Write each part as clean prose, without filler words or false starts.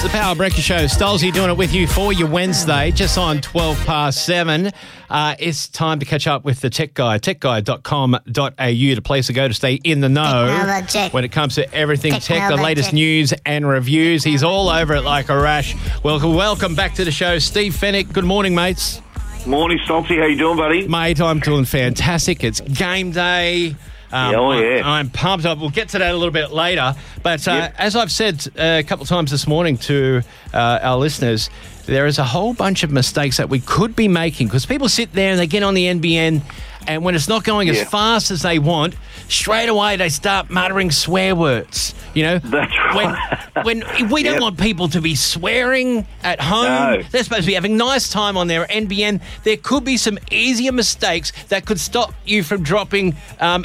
The Power Breakfast Show. Stolzy doing it with you for your Wednesday, just on 7:12. It's time to catch up with the Tech Guy. techguy.com.au, the place to go to stay in the know Technology. when it comes to everything tech, the Technology. latest news and reviews. He's all over it like a rash. Welcome back to the show, Steve Fennick. Good morning, mates. Morning, Stolzy. How you doing, buddy? Mate, I'm doing fantastic. It's game day. I'm pumped up. We'll get to that a little bit later. But as I've said a couple of times this morning to our listeners, there is a whole bunch of mistakes that we could be making because people sit there and they get on the NBN, and when it's not going as fast as they want, straight away they start muttering swear words. You know, that's right. When we don't want people to be swearing at home. No. They're supposed to be having nice time on their NBN. There could be some easier mistakes that could stop you from dropping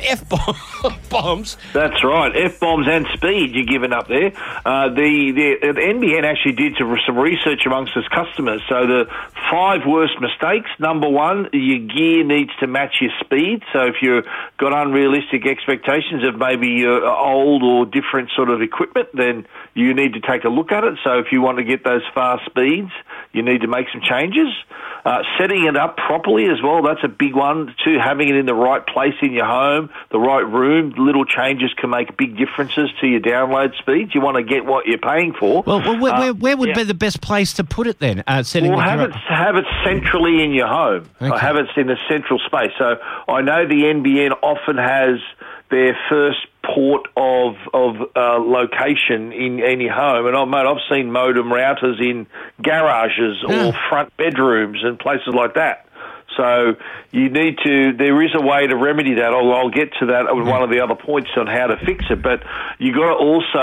F-bombs. That's right. F-bombs and speed you're giving up there. The NBN actually did some research amongst its customers. So the 5 worst mistakes. Number 1, your gear needs to match your speed. So if you've got unrealistic expectations of maybe your old or different sort of equipment, then you need to take a look at it. So if you want to get those fast speeds, you need to make some changes. Setting it up properly as well, that's a big one too. Having it in the right place in your home, the right room, little changes can make big differences to your download speeds. You want to get what you're paying for. Well, where would be the best place to put it then? Have it centrally in your home. Okay. Have it in a central space. So I know the NBN often has their first port of location in any home, and I've seen modem routers in garages or front bedrooms and places like that. So there is a way to remedy that. I'll get to that with one of the other points on how to fix it. But you got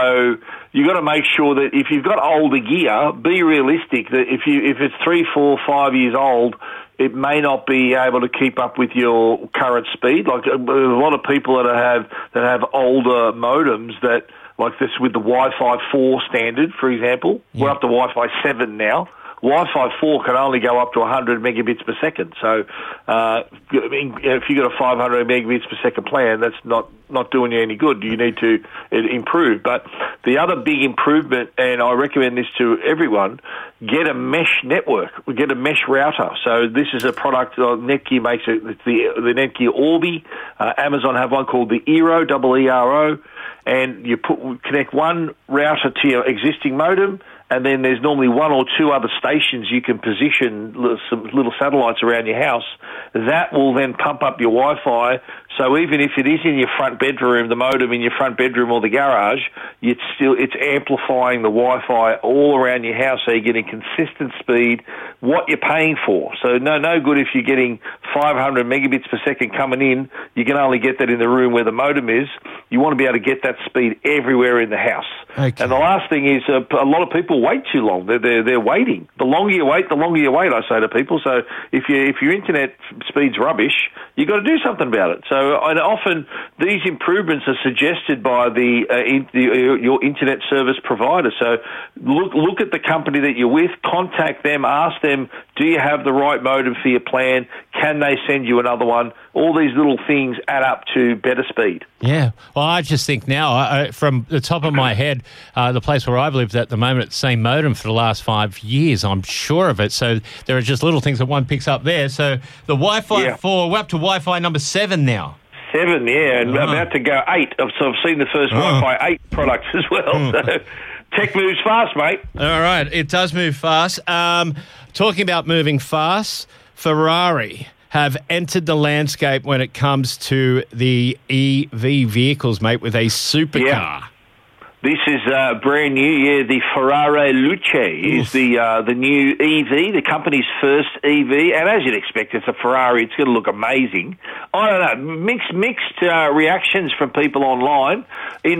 to make sure that if you've got older gear, be realistic that if it's 3, 4, 5 years old, it may not be able to keep up with your current speed. Like a lot of people that have older modems that, like this with the Wi-Fi 4 standard, for example, we're up to Wi-Fi 7 now. Wi-Fi 4 can only go up to 100 megabits per second. So if you've got a 500 megabits per second plan, that's not doing you any good. You need to improve. But the other big improvement, and I recommend this to everyone, get a mesh network. Get a mesh router. So this is a product Netgear makes. It's the Netgear Orbi. Amazon have one called the Eero, E-R-O, and you connect one router to your existing modem, and then there's normally 1 or 2 other stations you can position some little satellites around your house. That will then pump up your Wi-Fi. So even if it is in your front bedroom, the modem in your front bedroom or the garage, it's amplifying the Wi-Fi all around your house, so you're getting consistent speed, what you're paying for. So no good if you're getting 500 megabits per second coming in. You can only get that in the room where the modem is. You want to be able to get that speed everywhere in the house. Okay. And the last thing is a lot of people wait too long. They're waiting. The longer you wait, I say to people. So if your internet speed's rubbish, you've got to do something about it. So and often these improvements are suggested by your internet service provider. So look at the company that you're with, contact them, ask them, do you have the right modem for your plan? Can they send you another one? All these little things add up to better speed. Yeah. Well, I just think now, from the top of my head, the place where I've lived at the moment, it's the same modem for the last 5 years. I'm sure of it. So there are just little things that one picks up there. So the Wi-Fi 4, we're up to Wi-Fi number 7 now. 7, and about to go 8. So I've seen the first Wi-Fi 8 products as well. So tech moves fast, mate. All right. It does move fast. Talking about moving fast, Ferrari have entered the landscape when it comes to the EV vehicles, mate, with a supercar. Yeah. This is brand new, the Ferrari Luce is the new EV, the company's first EV, and as you'd expect, it's a Ferrari. It's going to look amazing. I don't know, mixed reactions from people online. In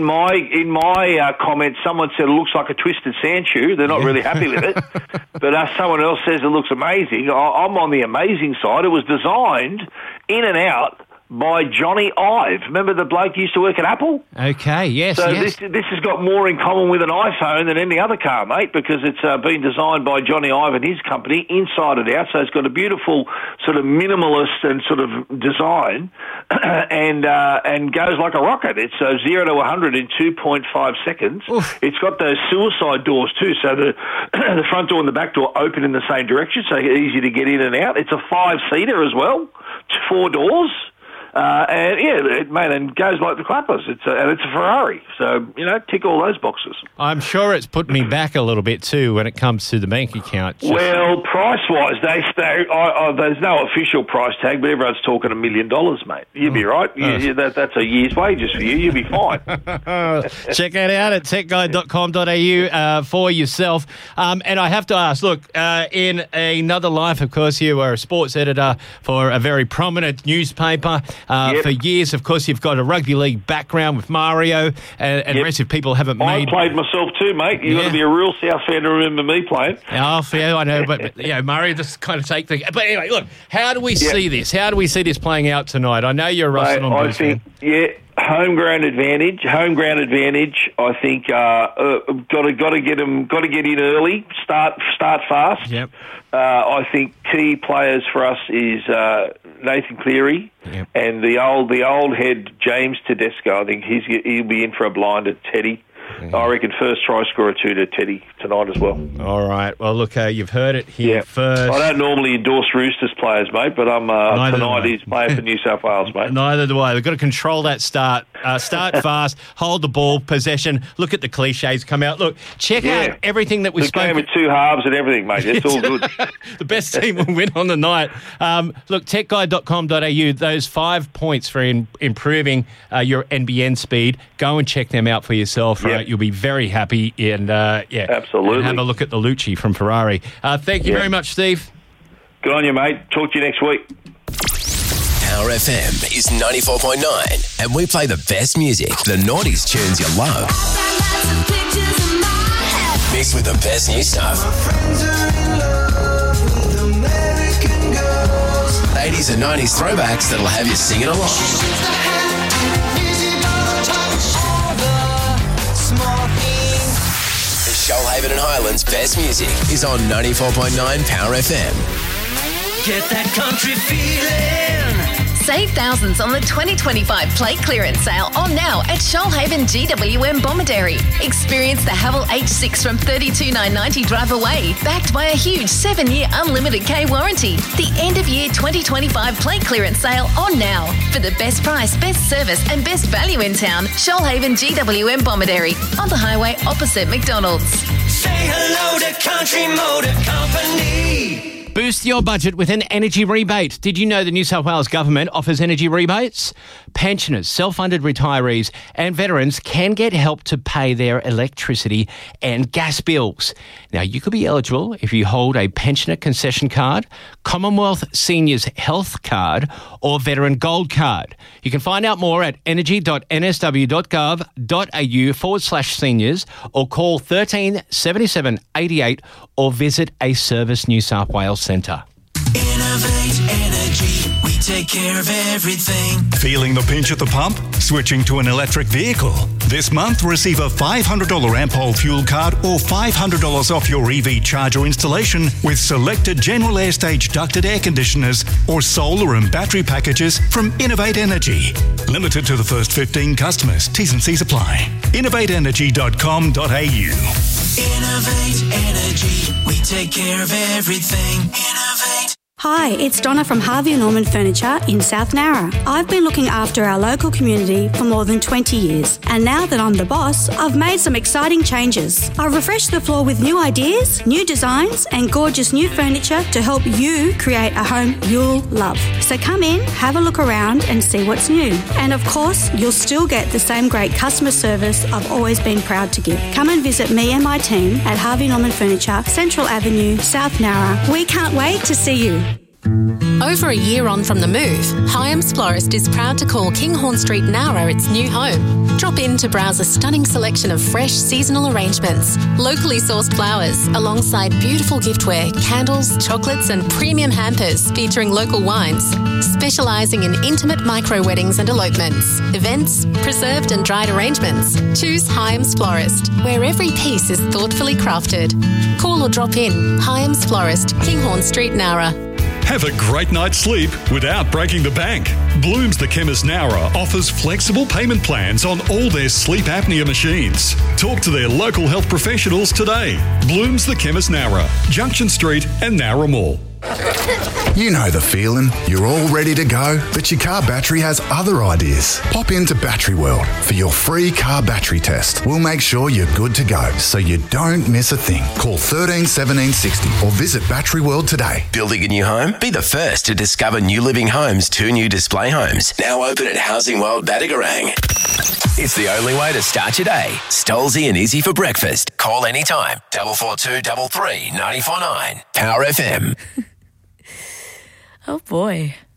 my comments, someone said it looks like a twisted sand shoe. They're not really happy with it, but someone else says it looks amazing. I'm on the amazing side. It was designed in and out by Johnny Ive. Remember the bloke who used to work at Apple? Okay, yes, so yes. This has got more in common with an iPhone than any other car, mate, because it's been designed by Johnny Ive and his company, inside and out, so it's got a beautiful sort of minimalist and sort of design and goes like a rocket. It's 0 to 100 in 2.5 seconds. Oof. It's got those suicide doors too, so the front door and the back door open in the same direction, so easy to get in and out. It's a 5-seater as well, 4 doors. And goes like the clappers. It's a Ferrari, so tick all those boxes. I'm sure it's put me back a little bit too when it comes to the bank account. Well, price-wise, there's no official price tag, but everyone's talking $1 million, mate. You'd be right. That's a year's wages for you. You'll be fine. Check that out at techguide.com.au for yourself. And I have to ask, look, in another life, of course, you were a sports editor for a very prominent newspaper. Yep. For years, of course, you've got a rugby league background with Mario, and the rest of people haven't made... I played myself too, mate. You've got to be a real South fan to remember me playing. Oh, yeah, I know, but Mario just kind of take the... But anyway, look, how do we see this? How do we see this playing out tonight? I know you're a Russell and Bruce fan. Home ground advantage. I think got to get in early. Start fast. Yep. I think key players for us is Nathan Cleary and the old head James Tedesco. I think he'll be in for a blind at Teddy. Mm-hmm. I reckon first try scorer 2 to Teddy tonight as well. All right. Well, look, you've heard it here first. I don't normally endorse Roosters players, mate, but tonight he's playing for New South Wales, mate. Neither do I. They've got to control that start. Start fast, hold the ball, possession. Look at the cliches come out. Look, check out everything that we spoke. The game with 2 halves and everything, mate. It's all good. The best team will win on the night. Look, techguide.com.au, those 5 points for improving your NBN speed. Go and check them out for yourself. Right? You'll be very happy. And absolutely. And have a look at the Lucci from Ferrari. Thank you very much, Steve. Good on you, mate. Talk to you next week. Power FM is 94.9, and we play the best music, the noughties tunes you love. Mixed with the best new stuff. 80s and 90s throwbacks that'll have you singing along. Shoalhaven and Highlands' best music is on 94.9 Power FM. Get that country feeling. Save thousands on the 2025 plate clearance sale on now at Shoalhaven GWM Bomaderry. Experience the Haval H6 from $32,990 drive away, backed by a huge 7-year unlimited K warranty. The end of year 2025 plate clearance sale on now. For the best price, best service and best value in town, Shoalhaven GWM Bomaderry on the highway opposite McDonald's. Say hello to Country Motor Company. Boost your budget with an energy rebate. Did you know the New South Wales government offers energy rebates? Pensioners, self-funded retirees and veterans can get help to pay their electricity and gas bills. Now, you could be eligible if you hold a pensioner concession card, Commonwealth Seniors Health Card or Veteran Gold Card. You can find out more at energy.nsw.gov.au/seniors or call 13 77 88 or visit a Service New South Wales centre. Innovate Energy. We take care of everything. Feeling the pinch at the pump? Switching to an electric vehicle? This month, receive a $500 Ampol fuel card or $500 off your EV charger installation with selected General Air Stage ducted air conditioners or solar and battery packages from Innovate Energy. Limited to the first 15 customers. T's and C's apply. InnovateEnergy.com.au. Innovate Energy. We take care of everything. Innovate. Hi, it's Donna from Harvey Norman Furniture in South Nowra. I've been looking after our local community for more than 20 years, and now that I'm the boss, I've made some exciting changes. I've refreshed the floor with new ideas, new designs, and gorgeous new furniture to help you create a home you'll love. So come in, have a look around, and see what's new. And of course, you'll still get the same great customer service I've always been proud to give. Come and visit me and my team at Harvey Norman Furniture, Central Avenue, South Nowra. We can't wait to see you. Over a year on from the move, Hyams Florist is proud to call Kinghorn Street Nowra its new home. Drop in to browse a stunning selection of fresh seasonal arrangements, locally sourced flowers, alongside beautiful giftware, candles, chocolates and premium hampers featuring local wines, specialising in intimate micro-weddings and elopements, events, preserved and dried arrangements. Choose Hyams Florist, where every piece is thoughtfully crafted. Call or drop in. Hyams Florist, Kinghorn Street, Nowra. Have a great night's sleep without breaking the bank. Blooms the Chemist Nowra offers flexible payment plans on all their sleep apnea machines. Talk to their local health professionals today. Blooms the Chemist Nowra, Junction Street and Nowra Mall. You know the feeling. You're all ready to go, but your car battery has other ideas. Pop into Battery World for your free car battery test. We'll make sure you're good to go so you don't miss a thing. Call 13 17 60 or visit Battery World today. Building a new home? Be the first to discover New Living Homes' 2 new display homes. Now open at Housing World Badagarang. It's the only way to start your day. Stolzy and Izzy for breakfast. Call anytime. 442 33 949. Power FM. Oh boy.